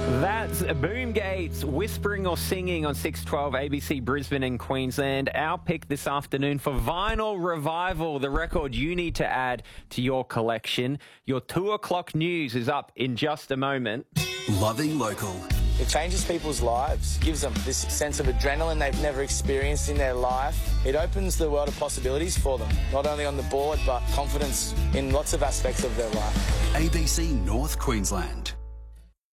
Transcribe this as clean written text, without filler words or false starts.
That's Boomgates, Whispering or Singing on 612 ABC Brisbane and Queensland. Our pick this afternoon for Vinyl Revival, the record you need to add to your collection. Your 2 o'clock news is up in just a moment. Loving local. It changes people's lives, gives them this sense of adrenaline they've never experienced in their life. It opens the world of possibilities for them, not only on the board, but confidence in lots of aspects of their life. ABC North Queensland.